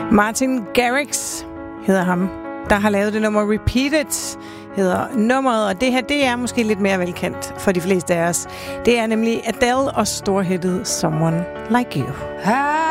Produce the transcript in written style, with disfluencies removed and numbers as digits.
Martin Garrix hedder ham, der har lavet det nummer Repeated, hedder nummeret, og det her, det er måske lidt mere velkendt for de fleste af os. Det er nemlig Adele og storhittet Someone Like You.